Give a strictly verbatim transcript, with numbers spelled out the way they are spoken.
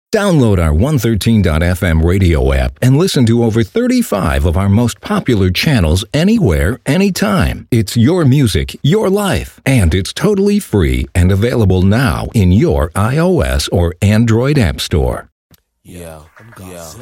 Download our one thirteen dot f m radio app and listen to over thirty-five of our most popular channels anywhere, anytime. It's your music, your life, and it's totally free and available now in your iOS or Android app store. Yeah, yeah.